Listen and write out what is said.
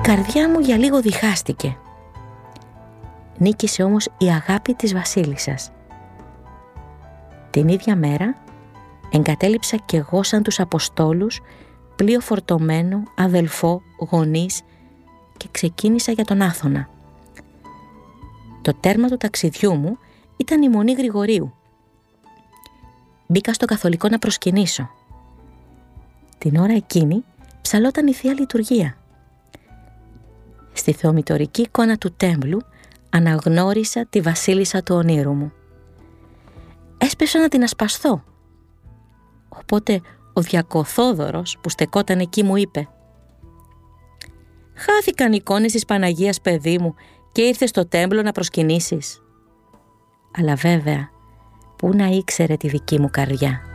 καρδιά μου για λίγο διχάστηκε. Νίκησε όμως η αγάπη της βασίλισσας. Την ίδια μέρα εγκατέλειψα κι εγώ σαν τους Αποστόλους πλοίο φορτωμένο, αδελφό, γονείς και ξεκίνησα για τον Άθωνα. Το τέρμα του ταξιδιού μου ήταν η Μονή Γρηγορείου. Μπήκα στο καθολικό να προσκυνήσω. Την ώρα εκείνη ψαλόταν η Θεία Λειτουργία. Στη θεομητορική εικόνα του τέμπλου αναγνώρισα τη βασίλισσα του ονείρου μου. Έσπευσα να την ασπαστώ. Οπότε ο Διακοθόδωρος που στεκόταν εκεί μου είπε: «Χάθηκαν εικόνες της Παναγίας, παιδί μου, και ήρθες στο τέμπλο να προσκυνήσεις». Αλλά βέβαια, πού να ήξερε τη δική μου καρδιά.